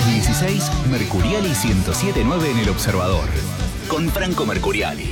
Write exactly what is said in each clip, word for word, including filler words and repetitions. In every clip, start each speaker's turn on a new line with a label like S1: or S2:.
S1: dieciséis, Mercuriali ciento siete punto nueve en El Observador. Con Franco Mercuriali.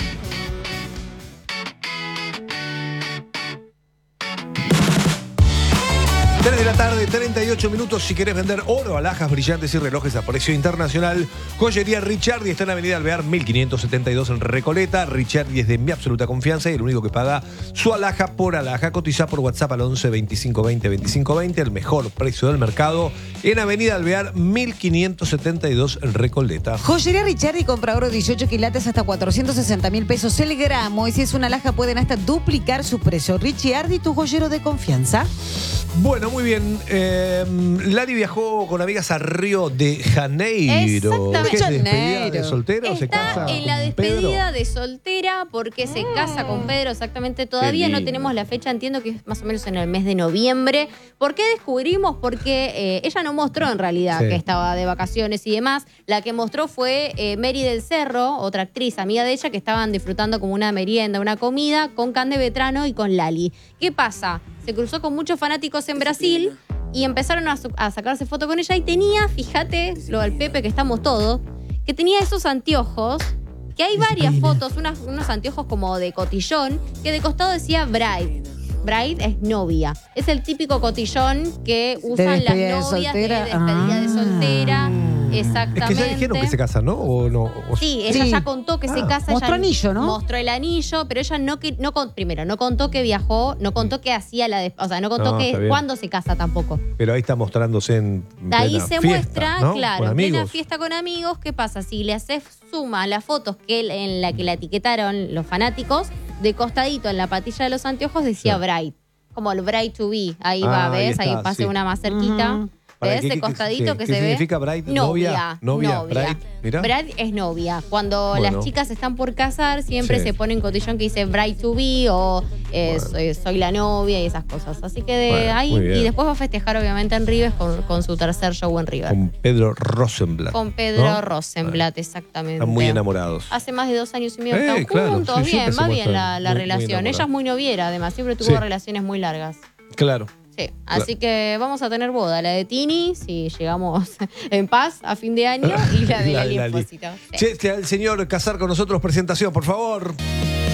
S2: tres de la tarde, treinta y ocho minutos. Si querés vender oro, alhajas brillantes y relojes a precio internacional, Joyería Ricciardi está en Avenida Alvear mil quinientos setenta y dos en Recoleta. Ricciardi es de mi absoluta confianza y el único que paga su alhaja por alhaja. Cotiza por WhatsApp al once veinticinco veinte veinticinco veinte, el mejor precio del mercado en Avenida Alvear mil quinientos setenta y dos en Recoleta.
S3: Joyería Ricciardi compra oro dieciocho quilates hasta cuatrocientos sesenta mil pesos el gramo. Y si es una alhaja pueden hasta duplicar su precio. Ricciardi, tu joyero de confianza.
S2: Bueno, muy bien. Eh, Lali viajó con amigas a Río de Janeiro.
S4: Exactamente.
S2: ¿Qué es, despedida
S3: Janeiro.
S2: de soltera o se
S4: Está
S2: casa
S4: en la
S2: con
S4: despedida
S2: Pedro?
S4: de soltera porque se casa con Pedro exactamente. Todavía
S2: Qué
S4: no
S2: lindo.
S4: tenemos la fecha, entiendo que es más o menos en el mes de noviembre. ¿Por qué descubrimos? Porque eh, ella no mostró en realidad
S2: Sí.
S4: que estaba de vacaciones y demás. La que mostró fue eh, Mary del Cerro, otra actriz amiga de ella, que estaban disfrutando como una merienda, una comida con Cande Vetrano y con Lali. ¿Qué pasa? Se cruzó con muchos fanáticos en Brasil y empezaron a, su- a sacarse foto con ella y tenía, fíjate, lo del Pepe que estamos todos, que tenía esos anteojos, que hay varias fotos, unas- unos anteojos como de cotillón, que de costado decía Bride. Bride es novia. Es el típico cotillón que usan las
S3: despedida de
S4: novias de
S3: soltera.
S4: despedida de soltera.
S2: Es
S4: Exactamente.
S2: que ya dijeron que se casan, ¿no? ¿O no? O-
S4: Sí, ella
S3: Sí.
S4: ya contó que se
S2: Ah,
S4: casa.
S3: mostró
S4: ella
S3: anillo, ¿no?
S4: Mostró el anillo, pero ella no, que, no con- primero, no contó que viajó, no contó que hacía la... des- o sea, no contó
S2: No, está
S4: que
S2: bien.
S4: cuándo se casa tampoco.
S2: Pero ahí está mostrándose en
S4: Ahí
S2: plena
S4: se
S2: fiesta,
S4: muestra,
S2: ¿no?
S4: claro,
S2: Con
S4: en plena
S2: amigos.
S4: fiesta con amigos. ¿Qué pasa? Si le haces suma a las fotos que él- en la que la etiquetaron los fanáticos, de costadito en la patilla de los anteojos decía
S2: Sí.
S4: Bride. Como el Bride to be. Ahí
S2: Ah,
S4: va,
S2: ahí
S4: ¿ves? Ahí,
S2: está,
S4: pase
S2: sí.
S4: una más cerquita.
S3: Ujú.
S2: Para,
S4: ¿Ves?
S2: ¿qué-
S4: De
S2: qué-
S4: costadito
S2: qué-
S4: que
S2: qué
S4: se
S2: significa
S4: ve.
S2: Bride?
S4: Novia.
S2: Novia, Bride, mirá.
S4: Bride es novia. Cuando
S2: Bueno.
S4: las chicas están por casar, siempre
S2: Sí.
S4: se pone en cotillón que dice Bride to be o eh,
S2: Bueno.
S4: soy, soy la novia y esas cosas. Así que de
S2: Bueno,
S4: ahí.
S2: muy bien.
S4: Y después va a festejar, obviamente, en Rives con, con su tercer show en River.
S2: Con Pedro Rosenblatt.
S4: Con Pedro
S2: ¿no?
S4: Rosenblatt, exactamente.
S2: Están muy enamorados.
S4: Hace más de dos años y medio
S2: Eh,
S4: que están
S2: claro,
S4: juntos.
S2: sí,
S4: bien,
S2: siempre se
S4: va bien
S2: muestran
S4: la, la
S2: muy- muy
S4: relación.
S2: enamorados.
S4: Ella es muy noviera, además. Siempre tuvo
S2: Sí.
S4: relaciones muy largas.
S2: Claro.
S4: Sí, así que vamos a tener boda. La de Tini, si llegamos en paz a fin de año, y la de
S2: La
S4: Lali
S2: de Lali.
S4: Espósito. Sí.
S2: Che, este, el señor Casar con nosotros, presentación, por favor.